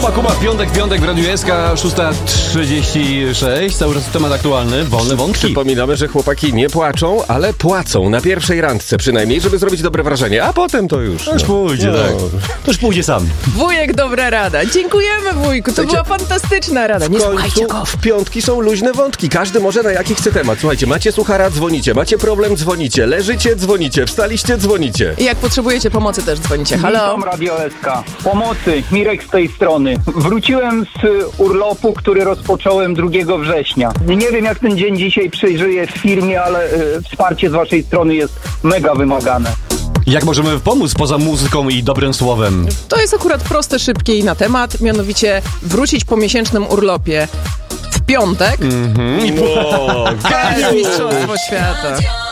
Kuba, piątek w Radiu SK, 6:36, cały czas temat aktualny, wolne wątki. Przypominamy, że chłopaki nie płaczą, ale płacą na pierwszej randce przynajmniej, żeby zrobić dobre wrażenie, a potem to już. To już pójdzie, tak. To już pójdzie sam. Wujek, dobra rada. Dziękujemy, wujku, to była fantastyczna rada. Nie słuchajcie go. W piątki są luźne wątki, każdy może na jaki chce temat. Słuchajcie, macie suchara, dzwonicie, macie problem, dzwonicie, leżycie, dzwonicie, wstaliście, dzwonicie. I jak potrzebujecie pomocy, też dzwonicie. Halo? Witam Radio SK. Pomocy, Mirek z tej strony. Wróciłem z urlopu, który rozpocząłem 2 września. Nie wiem, jak ten dzień dzisiaj przeżyję w firmie, ale wsparcie z waszej strony jest mega wymagane. Jak możemy pomóc poza muzyką i dobrym słowem? To jest akurat proste, szybkie i na temat, mianowicie wrócić po miesięcznym urlopie w piątek. Wow, To jest mistrzostwo świata.